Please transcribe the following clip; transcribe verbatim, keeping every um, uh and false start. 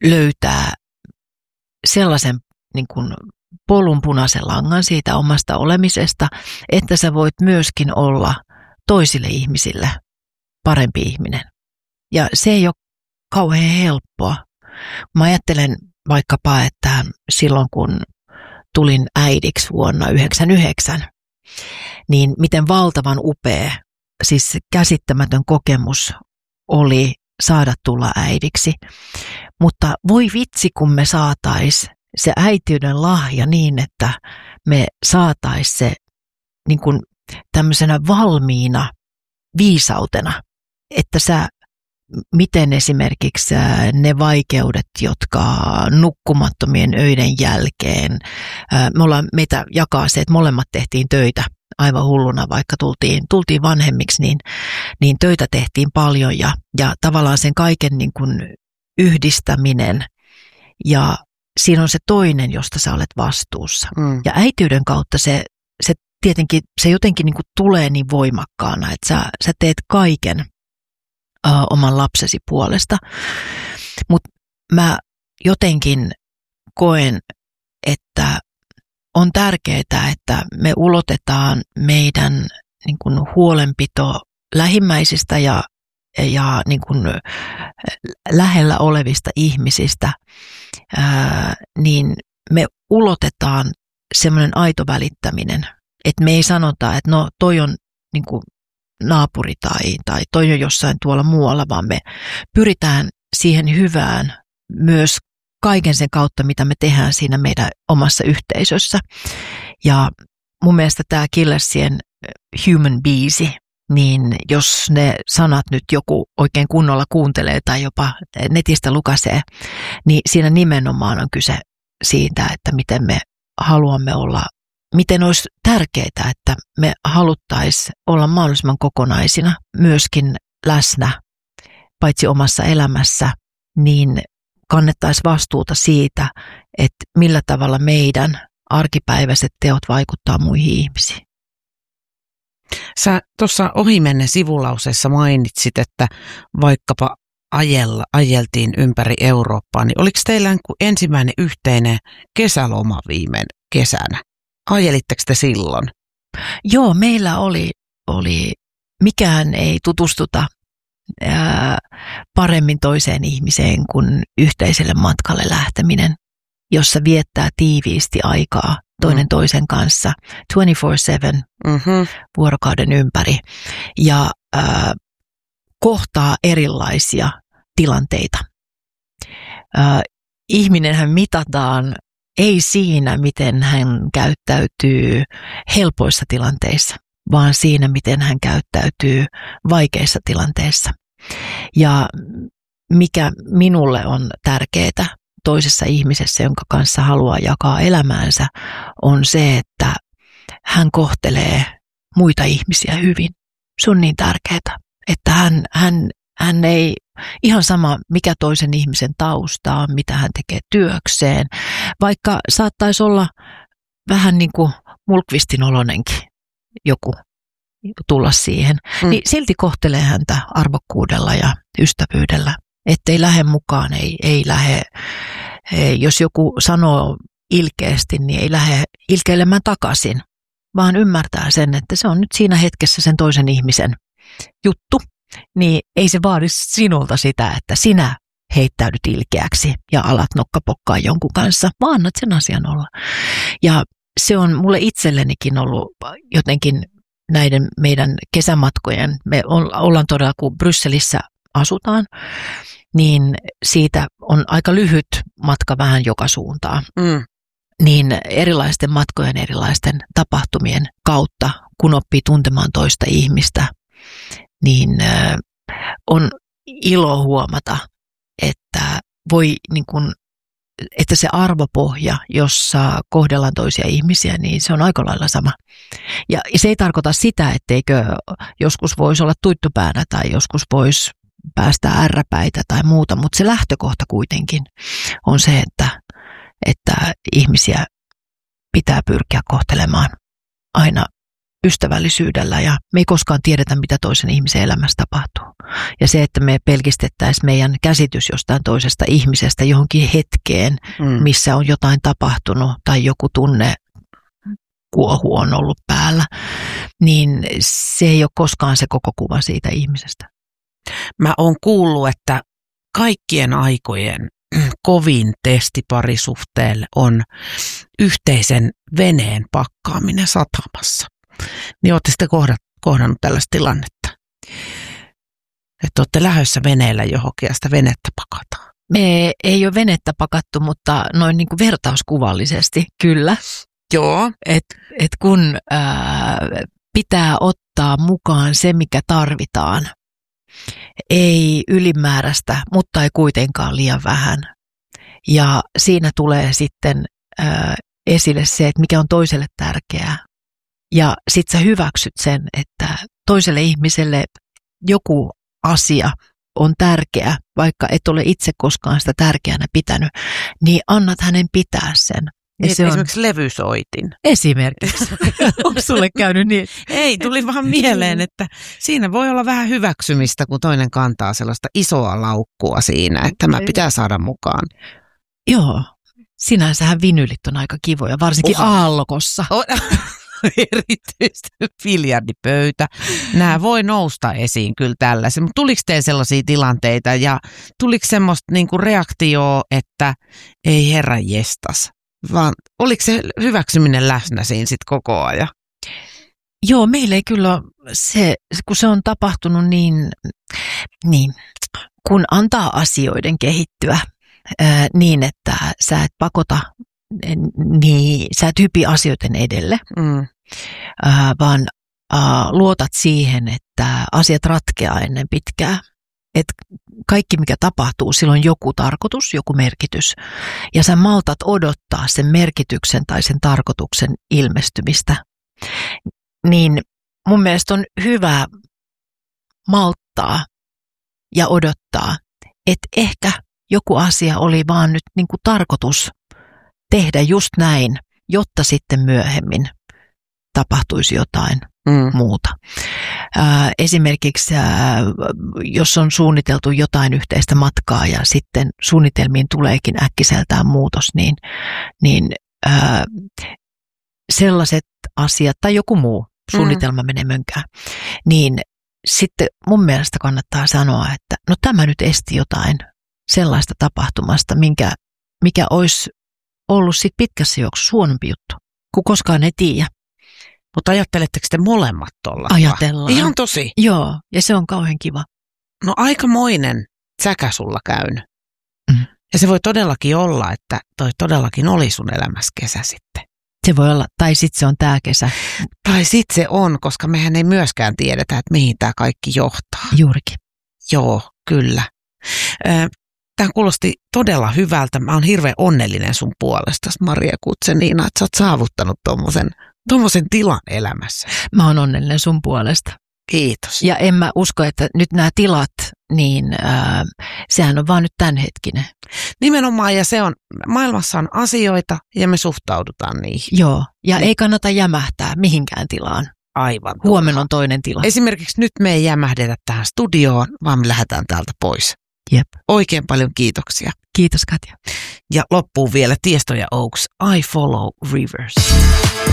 löytää sellaisen niin kuin polun punaisen langan siitä omasta olemisesta, että sä voit myöskin olla toisille ihmisille parempi ihminen. Ja se ei ole kauhean helppoa. Mä ajattelen vaikkapa, että silloin kun tulin äidiksi vuonna yhdeksänkymmentäyhdeksän, niin miten valtavan upea, siis käsittämätön kokemus oli saada tulla äidiksi. Mutta voi vitsi, kun me saatais se äitiyden lahja niin, että me saatais se niin kuin tämmöisenä valmiina viisautena, että sä, miten esimerkiksi ne vaikeudet, jotka nukkumattomien öiden jälkeen, me ollaan, meitä jakaa se, että molemmat tehtiin töitä aivan hulluna, vaikka tultiin, tultiin vanhemmiksi, niin, niin töitä tehtiin paljon ja, ja tavallaan sen kaiken niin kuin yhdistäminen ja siinä on se toinen, josta sä olet vastuussa. Mm. Ja äitiyden kautta se, se tietenkin, se jotenkin niin kuin tulee niin voimakkaana, että sä, sä teet kaiken uh, oman lapsesi puolesta. Mutta mä jotenkin koen, että on tärkeää, että me ulotetaan meidän niin kuin huolenpito lähimmäisistä ja, ja niin kuin lähellä olevista ihmisistä, ää, niin me ulotetaan semmoinen aito välittäminen, että me ei sanota, että no toi on niin kuin naapuri tai, tai toi on jossain tuolla muualla, vaan me pyritään siihen hyvään myös kaiken sen kautta, mitä me tehdään siinä meidän omassa yhteisössä. Ja mun mielestä tämä Killersien Human biisi, niin jos ne sanat nyt joku oikein kunnolla kuuntelee tai jopa netistä lukasee, niin siinä nimenomaan on kyse siitä, että miten me haluamme olla, miten olisi tärkeää, että me haluttaisiin olla mahdollisimman kokonaisina, myöskin läsnä, paitsi omassa elämässä, niin kannettaisiin vastuuta siitä, että millä tavalla meidän arkipäiväiset teot vaikuttaa muihin ihmisiin. Sä tuossa ohimennen sivulauseessa mainitsit, että vaikkapa ajella, ajeltiin ympäri Eurooppaa, niin oliko teillä ensimmäinen yhteinen kesäloma viime kesänä? Ajelitteko te silloin? Joo, meillä oli, oli mikään ei tutustuta ää, paremmin toiseen ihmiseen kuin yhteiselle matkalle lähteminen, jossa viettää tiiviisti aikaa toinen mm. toisen kanssa kaksikymmentäneljä seitsemän mm-hmm. vuorokauden ympäri ja ää, kohtaa erilaisia tilanteita. Ää, ihminenhän mitataan ei siinä, miten hän käyttäytyy helpoissa tilanteissa, vaan siinä, miten hän käyttäytyy vaikeissa tilanteissa. Ja mikä minulle on tärkeää toisessa ihmisessä, jonka kanssa haluaa jakaa elämäänsä, on se, että hän kohtelee muita ihmisiä hyvin. Se on niin tärkeää, että hän, hän, hän ei ihan sama, mikä toisen ihmisen tausta on, mitä hän tekee työkseen, vaikka saattaisi olla vähän niin kuin Mulkvistin olonenkin joku tulla siihen, mm. niin silti kohtelee häntä arvokkuudella ja ystävyydellä, ettei lähde mukaan, ei, ei lähde, jos joku sanoo ilkeästi, niin ei lähde ilkeilemään takaisin, vaan ymmärtää sen, että se on nyt siinä hetkessä sen toisen ihmisen juttu, niin ei se vaadi sinulta sitä, että sinä heittäydyt ilkeäksi ja alat nokkapokkaa jonkun kanssa, vaan annat sen asian olla. Ja se on mulle itsellenikin ollut jotenkin näiden meidän kesämatkojen, me ollaan todella, kun Brysselissä asutaan, niin siitä on aika lyhyt matka vähän joka suuntaan. Mm. Niin erilaisten matkojen, erilaisten tapahtumien kautta, kun oppii tuntemaan toista ihmistä, niin on ilo huomata, että voi niin kuin, että se arvopohja, jossa kohdellaan toisia ihmisiä, niin se on aika lailla sama. Ja se ei tarkoita sitä, etteikö joskus voisi olla tuittupäänä tai joskus voisi päästä ärräpäitä tai muuta, mutta se lähtökohta kuitenkin on se, että, että ihmisiä pitää pyrkiä kohtelemaan aina ystävällisyydellä ja me ei koskaan tiedetä, mitä toisen ihmisen elämässä tapahtuu. Ja se, että me pelkistettäisiin meidän käsitys jostain toisesta ihmisestä johonkin hetkeen, mm. missä on jotain tapahtunut tai joku tunne kuohu on ollut päällä, niin se ei ole koskaan se koko kuva siitä ihmisestä. Mä oon kuullut, että kaikkien aikojen kovin testi parisuhteelle on yhteisen veneen pakkaaminen satamassa. Niin ootte sitten kohdannut tällaista tilannetta, että olette lähdössä veneellä johonkin ja sitä venettä pakataan. Me ei ole venettä pakattu, mutta noin niin kuin vertauskuvallisesti kyllä. Joo. Että et kun ää, pitää ottaa mukaan se, mikä tarvitaan, ei ylimääräistä, mutta ei kuitenkaan liian vähän. Ja siinä tulee sitten ää, esille se, että mikä on toiselle tärkeää. Ja sit sä hyväksyt sen, että toiselle ihmiselle joku asia on tärkeä, vaikka et ole itse koskaan sitä tärkeänä pitänyt, niin annat hänen pitää sen. Ja se esimerkiksi on levysoitin. Esimerkiksi. Onko sulle käynyt niin? Ei, tuli vaan mieleen, että siinä voi olla vähän hyväksymistä, kun toinen kantaa sellaista isoa laukkua siinä, että tämä pitää saada mukaan. Joo, sinänsähän vinylit on aika kivoja, varsinkin Oha. Aallokossa. Oh. Erityisesti biljardipöytä. Nämä voi nousta esiin kyllä tällaisen, mutta tuliko teille sellaisia tilanteita ja tuliko semmoista niinku reaktioa, että ei herran jestas, vaan oliko se hyväksyminen läsnä siinä sitten koko ajan? Joo, meillä ei kyllä se, kun se on tapahtunut niin, niin kun antaa asioiden kehittyä ää, niin, että sä et pakota, niin sä et hypi asioiden edelle, mm. ää, vaan ää, luotat siihen, että asiat ratkeaa ennen pitkää. Että kaikki, mikä tapahtuu, sillä on joku tarkoitus, joku merkitys. Ja sä maltat odottaa sen merkityksen tai sen tarkoituksen ilmestymistä. Niin mun mielestä on hyvä malttaa ja odottaa, että ehkä joku asia oli vaan nyt niin kuin tarkoitus tehdä just näin, jotta sitten myöhemmin tapahtuisi jotain mm. muuta. Äh, esimerkiksi äh, jos on suunniteltu jotain yhteistä matkaa ja sitten suunnitelmiin tuleekin äkkiseltään muutos, niin, niin äh, sellaiset asiat tai joku muu suunnitelma mm. menee mönkään, niin sitten mun mielestä kannattaa sanoa, että no tämä nyt esti jotain sellaista tapahtumasta, minkä, mikä olisi ollut sit pitkässä juoksussa huonompi juttu, kun koskaan ei tiedä. Mutta ajatteletteko te molemmat tuolla? Ajatellaan. Ihan tosi? Joo, ja se on kauhean kiva. No aikamoinen säkä sulla käynyt. Mm. Ja se voi todellakin olla, että toi todellakin oli sun elämässä kesä sitten. Se voi olla, tai sitten se on tää kesä. Tai sitten se on, koska mehän ei myöskään tiedetä, että mihin tämä kaikki johtaa. Juurikin. Joo, kyllä. Tämä kuulosti todella hyvältä. Mä oon hirveän onnellinen sun puolesta, Maria Guzenina, että sä oot saavuttanut tommosen, tommosen tilan elämässä. Mä oon onnellinen sun puolesta. Kiitos. Ja en mä usko, että nyt nämä tilat, niin äh, sehän on vaan nyt tämänhetkinen. Nimenomaan, ja se on, maailmassa on asioita ja me suhtaudutaan niihin. Joo, ja niin. Ei kannata jämähtää mihinkään tilaan. Aivan. Huomenna on toinen tila. Esimerkiksi nyt me ei jämähdetä tähän studioon, vaan me lähdetään täältä pois. Jep. Oikein paljon kiitoksia. Kiitos Katja. Ja loppuun vielä Tiesto ja Oaks, I Follow Rivers.